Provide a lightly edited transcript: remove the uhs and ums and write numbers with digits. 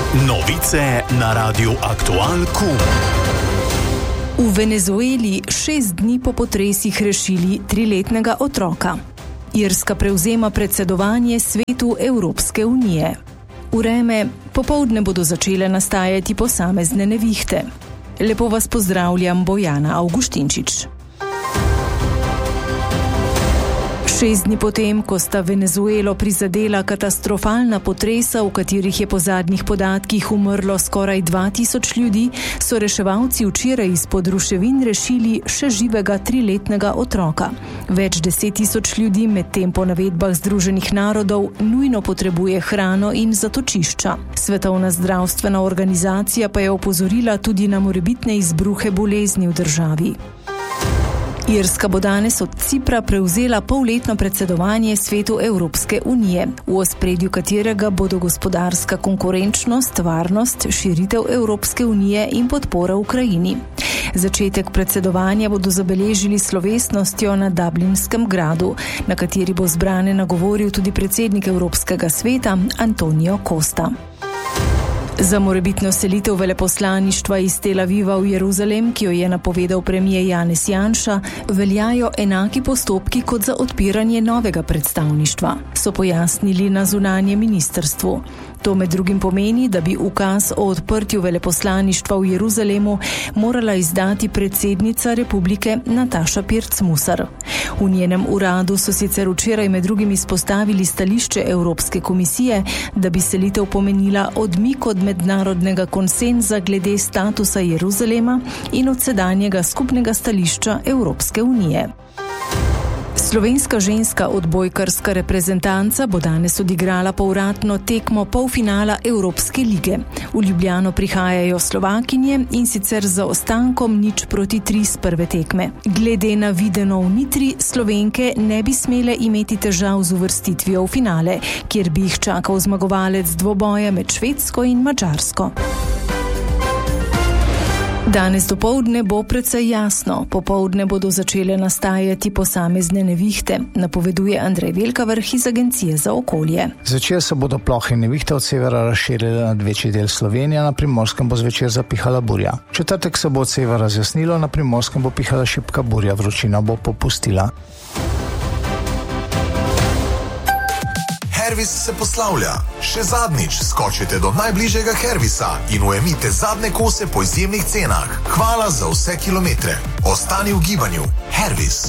Novice na Radiu Aktual KUM. V Venezueli 6 dni po potresih rešili 3-letnega otroka. Irska prevzema predsedovanje Svetu Evropske unije. Vreme, popoldne bodo začele nastajati posamezne nevihte. Lepo vas pozdravljam, Bojana Avguštinčič. 6 dni potem, ko sta Venezuelo prizadela katastrofalna potresa, v katerih je po zadnjih podatkih umrlo skoraj 2000 ljudi, so reševalci včeraj izpod ruševin rešili še živega 3-letnega otroka. Več 10 000 ljudi medtem po navedbah Združenih narodov nujno potrebuje hrano in zatočišča. Svetovna zdravstvena organizacija pa je opozorila tudi na morebitne izbruhe bolezni v državi. Irska bo danes od Cipra prevzela polletno predsedovanje Svetu Evropske unije, v ospredju katerega bodo gospodarska konkurenčnost, varnost, širitev Evropske unije in podpora Ukrajini. Začetek predsedovanja bodo zabeležili s slovesnostjo na Dublinskem gradu, na kateri bo zbrane nagovoril tudi predsednik Evropskega sveta Antonio Costa. Za morebitno selitev veleposlaništva iz Tel Aviva v Jeruzalem, ki jo je napovedal premier Janez Janša, veljajo enaki postopki kot za odpiranje novega predstavništva, so pojasnili na zunanjem ministrstvu. To med drugim pomeni, da bi ukaz o odprtju veleposlaništva v Jeruzalemu morala izdati predsednica republike Nataša Pirc-Musar. V njenem uradu so sicer včeraj med drugim izpostavili stališče Evropske komisije, da bi selitev pomenila odmik od mednarodnega konsenza glede statusa Jeruzalema in od sedanjega skupnega stališča Evropske unije. Slovenska ženska odbojkarska reprezentanca bo danes odigrala povratno tekmo polfinala Evropske lige. V Ljubljano prihajajo Slovakinje in sicer z zaostankom 0-3 z prve tekme. Glede na videno v Nitri, Slovenke ne bi smele imeti težav z uvrstitvijo v finale, kjer bi jih čakal zmagovalec dvoboja med Švedsko in Madžarsko. Danes dopoldne bo precej jasno, popoldne bodo začele nastajati posamezne nevihte, napoveduje Andrej Velkavrh iz Agencije za okolje. Zvečer se bodo plohe nevihte od severa razširile nad večji del Slovenije, na Primorskem bo zvečer zapihala burja. V četrtek se bo od severa razjasnilo, na Primorskem bo pihala šibka burja, vročina bo popustila. Hervis se poslavlja. Še zadnjič skočite do najbližjega Hervisa in ujemite zadnje kose po izjemnih cenah. Hvala za vse kilometre. Ostani v gibanju. Hervis.